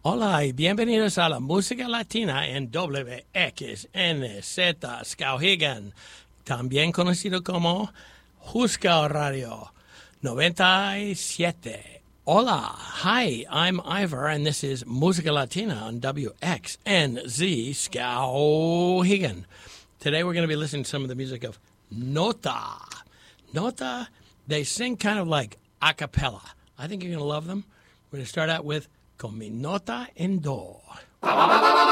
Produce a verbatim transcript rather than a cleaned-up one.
Hola y bienvenidos a la música latina en W X N Z Skowhegan, también conocido como Huska Radio noventa y siete. Hola, hi, I'm Ivor, and this is Música Latina on W X N Z Skowhegan. Today we're going to be listening to some of the music of Nota. Nota, they sing kind of like a cappella. I think you're going to love them. We're going to start out with Con mi nota en do.